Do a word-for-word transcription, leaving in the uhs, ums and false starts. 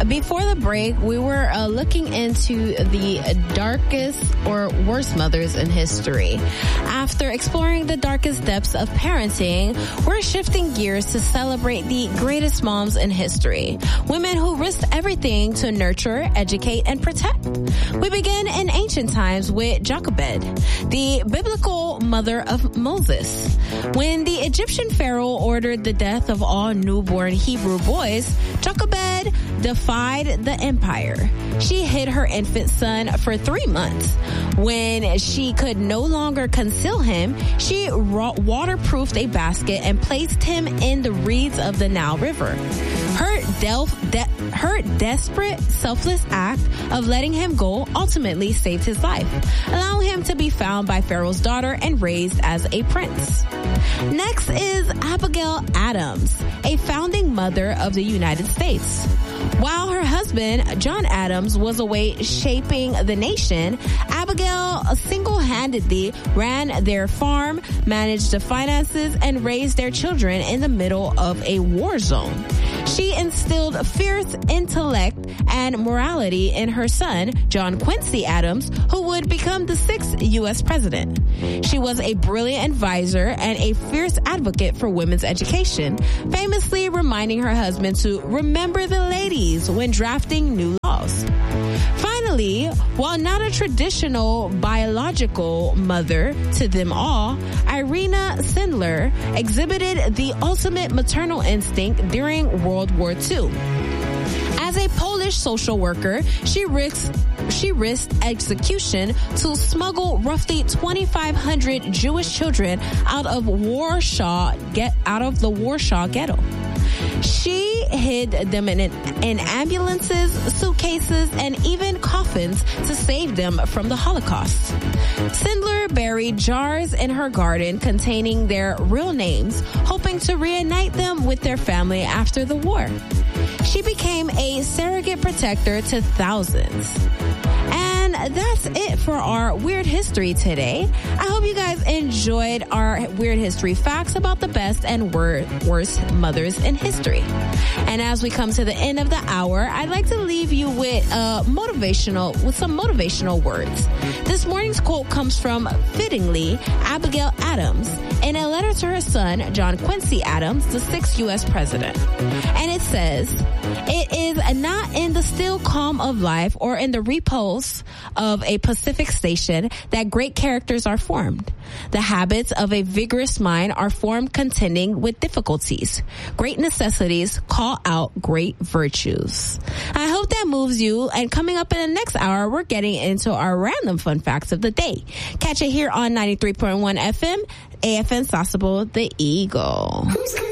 before the break, we were uh, looking into the darkest or worst mothers in history. After exploring the darkest depths of parenting, we're shifting gears to celebrate the greatest moms in history. Women who risked everything to nurture, educate, and protect. We begin in ancient times with Jochebed, the biblical mother of Moses. When the Egyptian pharaoh ordered the death of all newborn Hebrew boys, Jochebed defied the empire. She hid her infant son for three months. When she could no longer conceal him, she waterproofed a basket and placed him in the reeds of the Nile River. Her, del- de- her desperate, selfless act of letting him go ultimately saved his life, allowing him to be found by Pharaoh's daughter and raised as a prince. Next is Abigail Adams, a founding mother of the United States. While her husband, John Adams, was away shaping the nation, Abigail single-handedly ran their farm, managed the finances, and raised their children in the middle of a war zone. She instilled fierce intellect and morality in her son, John Quincy Adams, who would become the sixth U S president. She was a brilliant advisor and a fierce advocate for women's education, famously reminding her husband to remember the ladies when drafting new laws. Finally, while not a traditional biological mother to them all, Irina Sendler exhibited the ultimate maternal instinct during World War Two. As a Polish social worker, she risked she risked execution to smuggle roughly twenty-five hundred Jewish children out of Warsaw get out of the Warsaw ghetto. She hid them in, in ambulances, suitcases, and even coffins to save them from the Holocaust. Sendler buried jars in her garden containing their real names, hoping to reunite them with their family after the war. She became a surrogate protector to thousands. And that's it for our Weird History today. I hope you guys enjoyed our Weird History facts about the best and wor- worst mothers in history. And as we come to the end of the hour, I'd like to leave you with uh, motivational, with some motivational words. This morning's quote comes from, fittingly, Abigail Adams in a letter to her son, John Quincy Adams, the sixth U S president. And it says, "It is not in the still calm of life or in the repose of a Pacific station that great characters are formed. The habits of a vigorous mind are formed contending with difficulties. Great necessities call out great virtues." I hope that moves you. And coming up in the next hour, we're getting into our random fun facts of the day. Catch it here on ninety-three point one F M, A F N Sasebo, The Eagle.